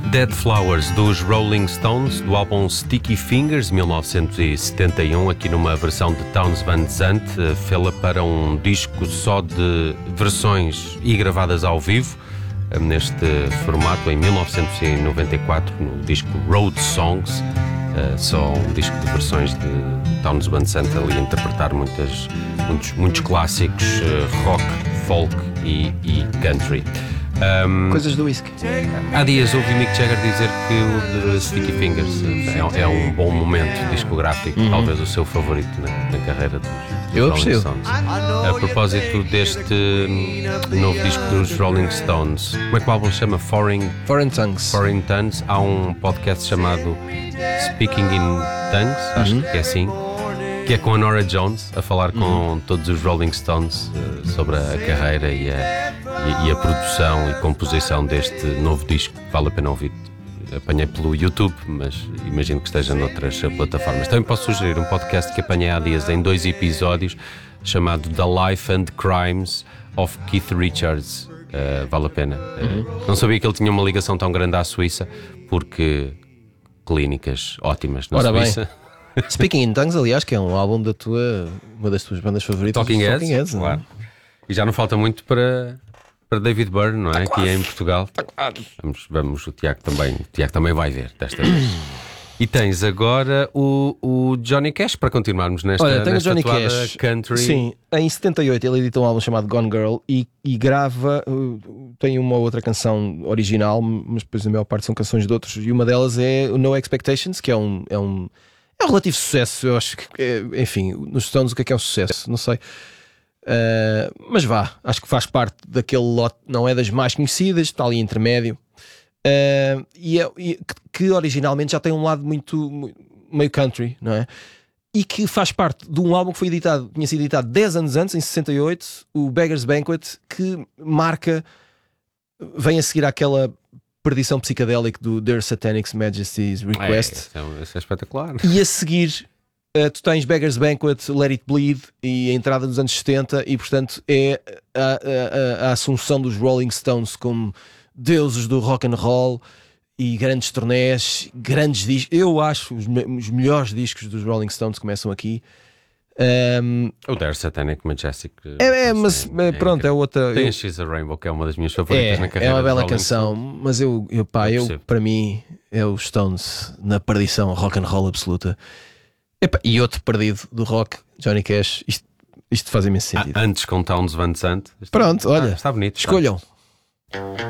Dead Flowers dos Rolling Stones, do álbum Sticky Fingers, 1971, aqui numa versão de Townes Van Zandt, fê-la para um disco só de versões e gravadas ao vivo, neste formato, em 1994, no disco Road Songs, só um disco de versões de Townes Van Zandt ali a interpretar muitos clássicos, rock, folk e country. Coisas do whisky. Há dias ouvi Mick Jagger dizer que o de Sticky Fingers é um bom momento discográfico, talvez o seu favorito na carreira dos Rolling Stones. A propósito deste novo disco dos Rolling Stones, como é que o álbum se chama? Foreign Tongues. Há um podcast chamado Speaking in Tongues, acho que é assim, que é com a Norah Jones a falar com todos os Rolling Stones sobre a carreira e a produção e composição deste novo disco. Vale a pena ouvir. Apanhei pelo YouTube, mas imagino que esteja noutras plataformas. Também posso sugerir um podcast que apanhei há dias em 2 episódios, chamado The Life and Crimes of Keith Richards. Vale a pena. Não sabia que ele tinha uma ligação tão grande à Suíça, porque clínicas ótimas na Suíça. Speaking in Tongues, aliás, que é um álbum uma das tuas bandas favoritas, Talking Heads, claro. E já não falta muito para David Byrne, não é? Aqui em Portugal. Vamos, o Tiago também vai ver desta vez. E tens agora o Johnny Cash para continuarmos nesta Johnny toada Cash country. Sim, em 78 ele editou um álbum chamado Gone Girl e grava, tem uma outra canção original, mas depois a maior parte são canções de outros, e uma delas é o No Expectations, que é um relativo sucesso. Eu acho que, enfim, nos Stones, o que é um sucesso? Não sei. Mas acho que faz parte daquele lote, não é das mais conhecidas, está ali intermédio, que originalmente já tem um lado muito meio country, não é? E que faz parte de um álbum que tinha sido editado 10 anos antes, em 68, o Beggar's Banquet, que vem a seguir àquela perdição psicadélica do Their Satanic Majesty's Request. Isso é espetacular. E a seguir tu tens Beggar's Banquet, Let It Bleed e a entrada dos anos 70, e portanto é a assunção dos Rolling Stones como deuses do rock and roll e grandes turnés, grandes discos. Eu acho os melhores discos dos Rolling Stones começam aqui. O Their Satanic Majestic pronto, é outra. Tem a She's a Rainbow, que é uma das minhas favoritas na carreira. É uma bela Rolling canção, Stones. mas eu para mim é os Stones na perdição rock and roll absoluta. E outro perdido do rock, Johnny Cash. Isto faz imenso sentido. Antes com Townes Van Zandt. Pronto, olha, está bonito. escolham.